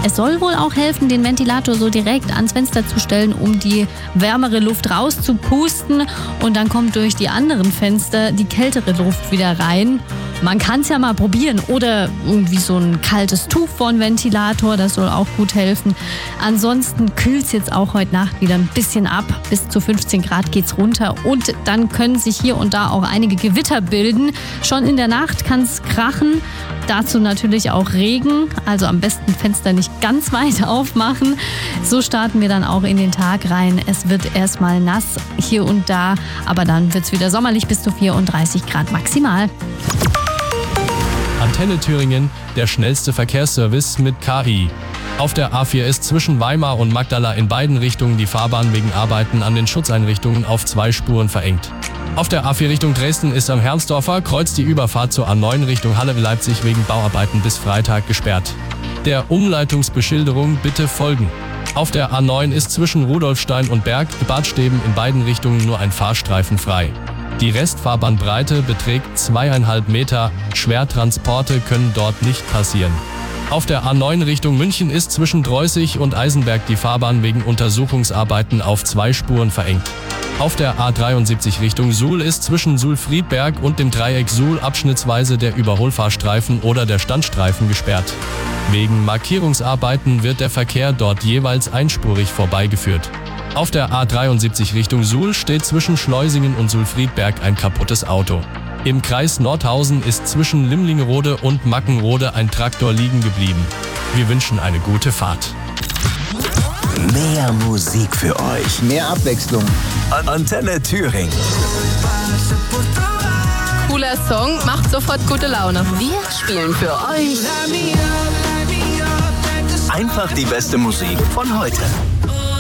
Es soll wohl auch helfen, den Ventilator so direkt ans Fenster zu stellen, um die wärmere Luft rauszupusten. Und dann kommt durch die anderen Fenster die kältere Luft wieder rein. Man kann es ja mal probieren. Oder irgendwie so ein kaltes Tuch vor den Ventilator, das soll auch gut helfen. Ansonsten kühlt es jetzt auch heute Nacht wieder ein bisschen ab. Bis zu 15 Grad geht's runter. Und dann können sich hier und da auch einige Gewitter bilden. Schon in der Nacht kann es krachen. Dazu natürlich auch Regen. Also am besten Fenster nicht ganz weit aufmachen. So starten wir dann auch in den Tag rein. Es wird erstmal nass hier und da. Aber dann wird es wieder sommerlich bis zu 34 Grad maximal. Antenne Thüringen, der schnellste Verkehrsservice mit KI. Auf der A4 ist zwischen Weimar und Magdala in beiden Richtungen die Fahrbahn wegen Arbeiten an den Schutzeinrichtungen auf 2 Spuren verengt. Auf der A4 Richtung Dresden ist am Hermsdorfer Kreuz die Überfahrt zur A9 Richtung Halle-Leipzig wegen Bauarbeiten bis Freitag gesperrt. Der Umleitungsbeschilderung bitte folgen. Auf der A9 ist zwischen Rudolfstein und Berg Badstäben in beiden Richtungen nur ein Fahrstreifen frei. Die Restfahrbahnbreite beträgt 2,5 Meter. Schwertransporte können dort nicht passieren. Auf der A9 Richtung München ist zwischen Dreußig und Eisenberg die Fahrbahn wegen Untersuchungsarbeiten auf 2 Spuren verengt. Auf der A73 Richtung Suhl ist zwischen Suhl-Friedberg und dem Dreieck Suhl abschnittsweise der Überholfahrstreifen oder der Standstreifen gesperrt. Wegen Markierungsarbeiten wird der Verkehr dort jeweils einspurig vorbeigeführt. Auf der A73 Richtung Suhl steht zwischen Schleusingen und Suhl-Friedberg ein kaputtes Auto. Im Kreis Nordhausen ist zwischen Limlingerode und Mackenrode ein Traktor liegen geblieben. Wir wünschen eine gute Fahrt. Mehr Musik für euch. Mehr Abwechslung. Antenne Thüringen. Cooler Song, macht sofort gute Laune. Wir spielen für euch Einfach die beste Musik von heute.